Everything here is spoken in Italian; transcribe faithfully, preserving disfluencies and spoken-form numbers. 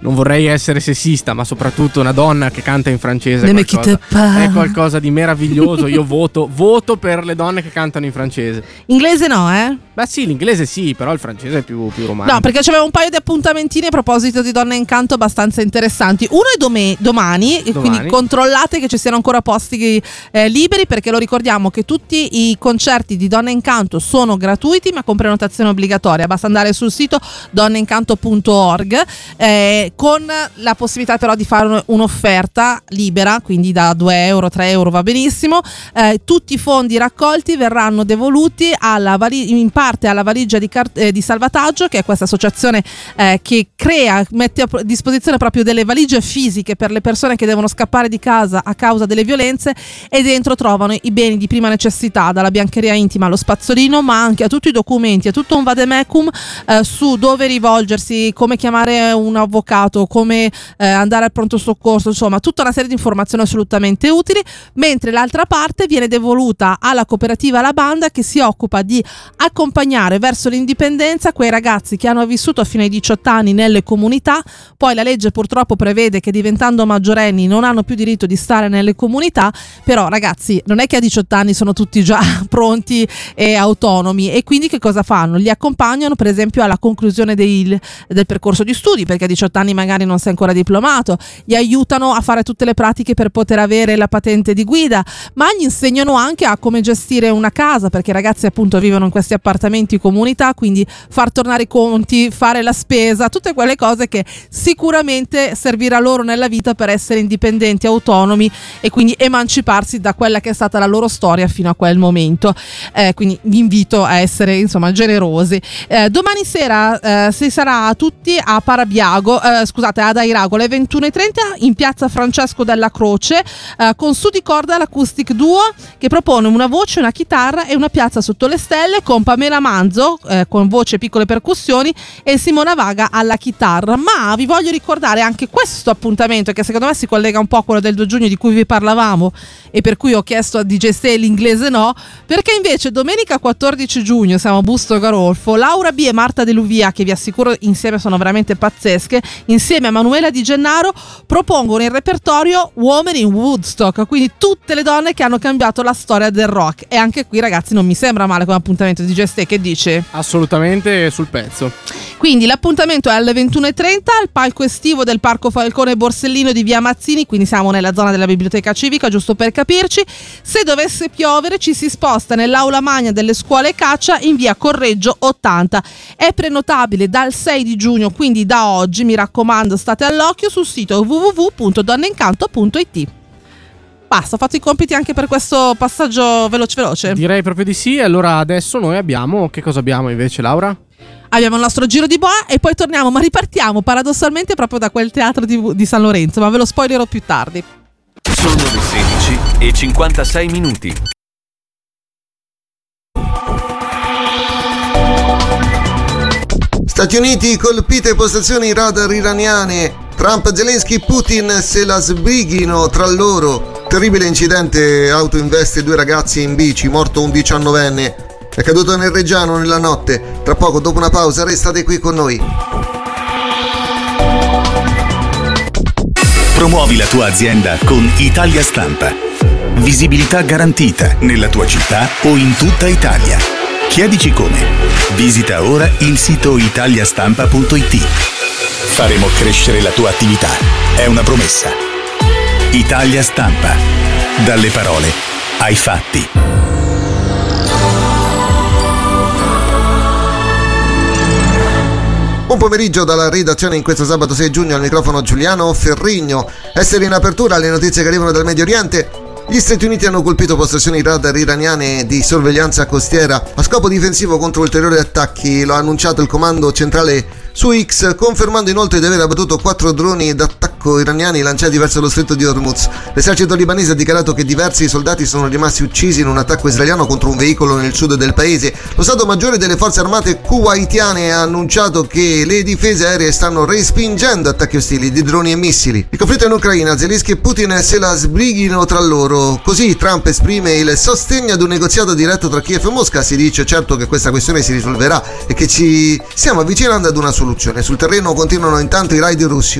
non vorrei essere sessista, ma soprattutto una donna che canta in francese Ne è qualcosa, me è qualcosa di meraviglioso. Io voto, voto per le donne che cantano in francese. Inglese no, eh? Beh sì, l'inglese sì, però il francese è più, più romantico. No, perché c'aveva un paio di appuntamentini a proposito di Donne in Canto abbastanza interessanti. Uno è dome- domani, Domani. quindi controllate che ci siano ancora posti eh, liberi, perché lo ricordiamo che tutti i concerti di Donne in Canto sono gratuiti ma con prenotazione obbligatoria. Basta andare sul sito donneincanto punto org eh, con la possibilità però di fare un'offerta libera, quindi da due euro, tre euro va benissimo. Eh, tutti i fondi raccolti verranno devoluti alla vali- in parte alla valigia di, car- eh, di salvataggio, che è questa associazione eh, che crea, mette a disposizione proprio delle valigie fisiche per le persone che devono scappare di casa a causa delle violenze, e dentro trovano i beni di prima necessità, dalla biancheria intima allo spazzolino, ma anche a tutti i documenti, a tutto un vademecum eh, su dove rivolgersi, come chiamare un avvocato, come eh, andare al pronto soccorso, insomma tutta una serie di informazioni assolutamente utili, mentre l'altra parte viene devoluta alla cooperativa La Banda, che si occupa di accompagnare verso l'indipendenza quei ragazzi che hanno vissuto fino ai diciotto anni nelle comunità. Poi la legge purtroppo prevede che diventando maggiorenni non hanno più diritto di stare nelle comunità, però ragazzi non è che a diciotto anni sono tutti già pronti e autonomi, e quindi che cosa fanno? Li accompagnano per esempio alla conclusione dei, del percorso di studi, perché a diciotto anni magari non sei ancora diplomato, gli aiutano a fare tutte le pratiche per poter avere la patente di guida, ma gli insegnano anche a come gestire una casa, perché i ragazzi appunto vivono in questi appartamenti comunità, quindi far tornare i conti, fare la spesa, tutte quelle cose che sicuramente servirà loro nella vita per essere indipendenti, autonomi e quindi emanciparsi da quella che è stata la loro storia fino a quel momento. Eh, quindi vi invito a essere insomma generosi. Eh, domani sera eh, si sarà tutti a Parabiago, eh, scusate ad Airago alle ventuno e trenta in piazza Francesco della Croce eh, con su di corda l'Acoustic Duo, che propone una voce, una chitarra e una piazza sotto le stelle, con Pamela Manzo eh, con voce e piccole percussioni e Simona Vaga alla chitarra. Ma vi voglio ricordare anche questo appuntamento, che secondo me si collega un po' a quello del due giugno di cui vi parlavamo e per cui ho chiesto a D J Stay l'inglese no, perché invece domenica quattordici giugno siamo a Busto Garolfo, Laura B e Marta De Luvia, che vi assicuro insieme sono veramente pazzesche, insieme a Manuela Di Gennaro propongono il repertorio Women in Woodstock, quindi tutte le donne che hanno cambiato la storia del rock. E anche qui ragazzi non mi sembra male come appuntamento. D J Stay, che dice? Assolutamente sul pezzo. Quindi l'appuntamento è alle ventuno e trenta al palco estivo del Parco Falcone Borsellino di via Mazzini, quindi siamo nella zona della biblioteca civica, giusto per capirci. Se dovesse piovere ci si sposta nell'aula magna delle scuole caccia in via Correggio ottanta. È prenotabile dal sei di giugno, quindi da oggi, mi raccomando state all'occhio sul sito w w w punto donneincanto punto i t. Basta, ho fatto i compiti anche per questo passaggio veloce veloce. Direi proprio di sì. Allora adesso noi abbiamo, che cosa abbiamo invece, Laura? Abbiamo il nostro giro di boa e poi torniamo, ma ripartiamo paradossalmente proprio da quel teatro di, di San Lorenzo, ma ve lo spoilerò più tardi. Sono le sedici e cinquantasei minuti. Stati Uniti colpite postazioni radar iraniane. Trump, Zelensky, Putin se la sbrighino tra loro. Terribile incidente, auto investe due ragazzi in bici, morto un diciannovenne. È caduto nel Reggiano nella notte. Tra poco, dopo una pausa, restate qui con noi. Promuovi la tua azienda con Italia Stampa. Visibilità garantita nella tua città o in tutta Italia. Chiedici come. Visita ora il sito italiastampa punto i t. Faremo crescere la tua attività. È una promessa. Italia Stampa. Dalle parole ai fatti. Buon pomeriggio dalla redazione in questo sabato sei giugno, al microfono Giuliano Ferrigno. Essere in apertura alle notizie che arrivano dal Medio Oriente. Gli Stati Uniti hanno colpito postazioni radar iraniane di sorveglianza costiera a scopo difensivo contro ulteriori attacchi, lo ha annunciato il comando centrale su X, confermando inoltre di aver abbattuto quattro droni d'attacco iraniani lanciati verso lo stretto di Hormuz. L'esercito libanese ha dichiarato che diversi soldati sono rimasti uccisi in un attacco israeliano contro un veicolo nel sud del paese. Lo Stato Maggiore delle Forze Armate kuwaitiane ha annunciato che le difese aeree stanno respingendo attacchi ostili di droni e missili. Il conflitto in Ucraina, Zelensky e Putin se la sbrighino tra loro. Così Trump esprime il sostegno ad un negoziato diretto tra Kiev e Mosca. Si dice certo che questa questione si risolverà e che ci stiamo avvicinando ad una soluzione. Sul terreno continuano intanto i raid russi.